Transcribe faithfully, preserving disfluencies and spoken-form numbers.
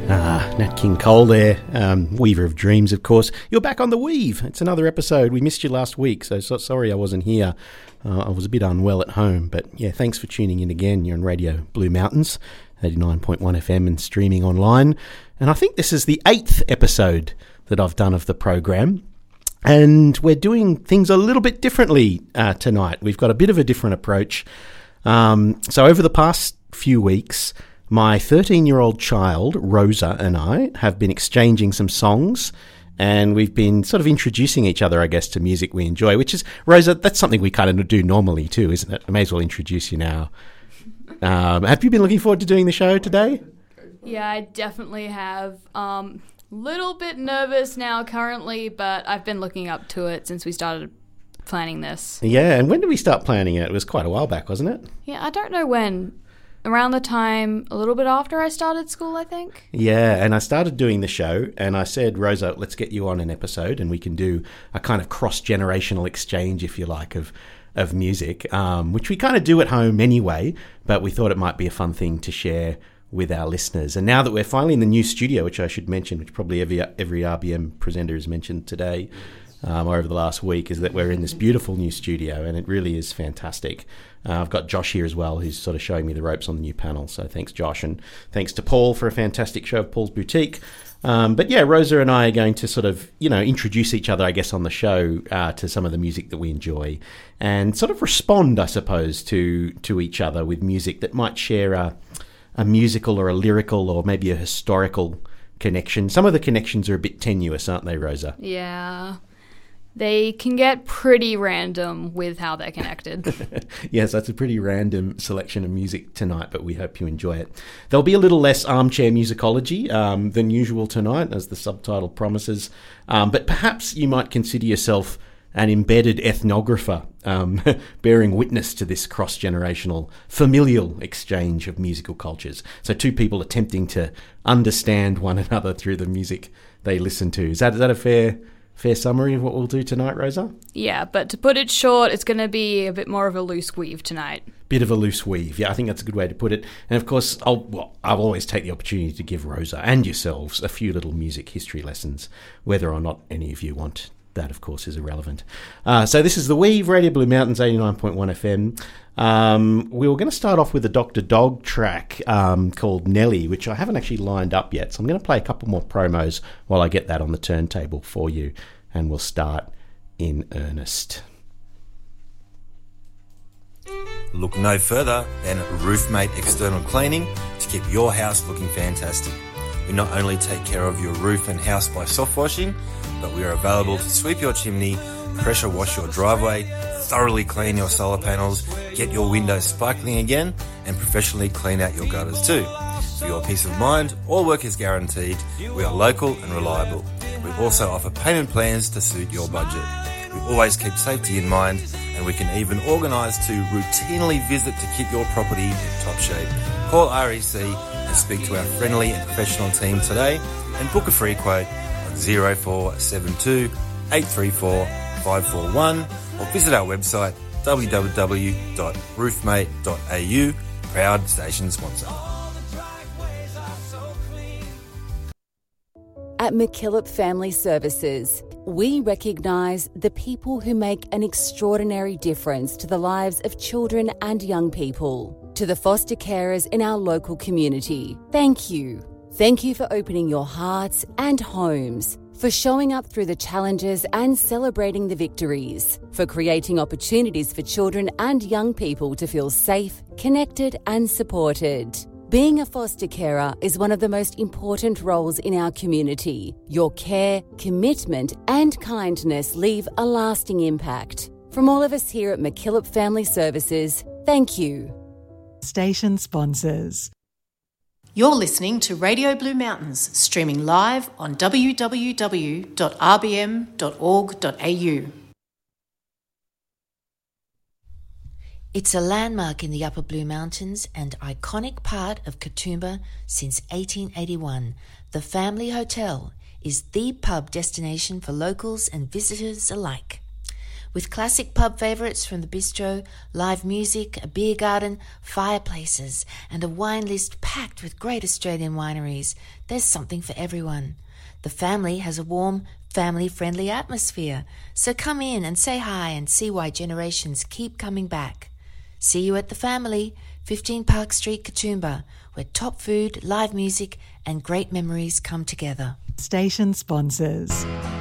Ah, Nat King Cole there, um, Weaver of Dreams, of course. You're back on The Weave. It's another episode. We missed you last week, so, so sorry I wasn't here. Uh, I was a bit unwell at home, but yeah, thanks for tuning in again. You're on Radio Blue Mountains, eighty-nine point one F M and streaming online. And I think this is the eighth episode that I've done of the program. And we're doing things a little bit differently uh, tonight. We've got a bit of a different approach. Um, so over the past few weeks, my thirteen-year-old child, Rosa, and I have been exchanging some songs, and we've been sort of introducing each other, I guess, to music we enjoy, which is, Rosa, that's something we kind of do normally too, isn't it? I may as well introduce you now. Um, have you been looking forward to doing the show today? Yeah, I definitely have. Um, little bit nervous now currently, but I've been looking up to it since we started planning this. Yeah, and when did we start planning it? It was quite a while back, wasn't it? Yeah, I don't know when. Around the time, a little bit after I started school, I think. Yeah, and I started doing the show, and I said, Rosa, let's get you on an episode, and we can do a kind of cross-generational exchange, if you like, of of music, um, which we kind of do at home anyway, but we thought it might be a fun thing to share with our listeners. And now that we're finally in the new studio, which I should mention, which probably every every R B M presenter has mentioned today, Um, over the last week, is that we're in this beautiful new studio, and it really is fantastic. Uh, I've got Josh here as well, who's sort of showing me the ropes on the new panel, so thanks, Josh, and thanks to Paul for a fantastic show of Paul's Boutique. Um, but yeah, Rosa and I are going to sort of, you know, introduce each other, I guess, on the show uh, to some of the music that we enjoy, and sort of respond, I suppose, to to each other with music that might share a, a musical or a lyrical or maybe a historical connection. Some of the connections are a bit tenuous, aren't they, Rosa? Yeah. They can get pretty random with how they're connected. Yes, that's a pretty random selection of music tonight, but we hope you enjoy it. There'll be a little less armchair musicology um, than usual tonight, as the subtitle promises, um, but perhaps you might consider yourself an embedded ethnographer, um, bearing witness to this cross-generational familial exchange of musical cultures. So two people attempting to understand one another through the music they listen to. Is that, is that a fair... Fair summary of what we'll do tonight, Rosa? Yeah, but to put it short, it's going to be a bit more of a loose weave tonight. Bit of a loose weave. Yeah, I think that's a good way to put it. And of course, I'll well, I'll always take the opportunity to give Rosa and yourselves a few little music history lessons. Whether or not any of you want that, of course, is irrelevant. Uh, so this is The Weave, Radio Blue Mountains, eighty-nine point one F M. Um, we were going to start off with a Doctor Dog track um, called Nelly, which I haven't actually lined up yet. So I'm going to play a couple more promos while I get that on the turntable for you, and we'll start in earnest. Look no further than Roofmate External Cleaning to keep your house looking fantastic. We not only take care of your roof and house by soft washing, but we are available to sweep your chimney, pressure wash your driveway, thoroughly clean your solar panels, get your windows sparkling again, and professionally clean out your gutters too. For your peace of mind, all work is guaranteed. We are local and reliable. We also offer payment plans to suit your budget. We always keep safety in mind, and we can even organise to routinely visit to keep your property in top shape. Call R E C and speak to our friendly and professional team today, and book a free quote on zero four seven two, eight three four, five four one, or visit our website w w w dot roofmate dot a u, proud station sponsor. At MacKillop Family Services, we recognise the people who make an extraordinary difference to the lives of children and young people. To the foster carers in our local community, thank you. Thank you for opening your hearts and homes, for showing up through the challenges and celebrating the victories, for creating opportunities for children and young people to feel safe, connected and supported. Being a foster carer is one of the most important roles in our community. Your care, commitment and kindness leave a lasting impact. From all of us here at MacKillop Family Services, thank you. Station sponsors. You're listening to Radio Blue Mountains, streaming live on w w w dot r b m dot org dot a u. It's a landmark in the Upper Blue Mountains and iconic part of Katoomba since eighteen eighty-one. The Family Hotel is the pub destination for locals and visitors alike. With classic pub favourites from the bistro, live music, a beer garden, fireplaces, and a wine list packed with great Australian wineries, there's something for everyone. The family has a warm, family-friendly atmosphere, so come in and say hi and see why generations keep coming back. See you at the family, fifteen Park Street, Katoomba, where top food, live music, and great memories come together. Station sponsors.